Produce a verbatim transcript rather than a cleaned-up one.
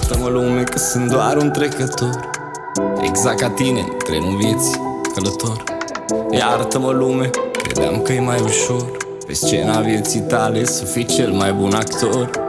Iartă-mă lume că sunt doar un trecător, exact ca tine în trenul vieții, călător. Iartă-mă lume, credeam că e mai ușor pe scena vieții tale să fii cel mai bun actor.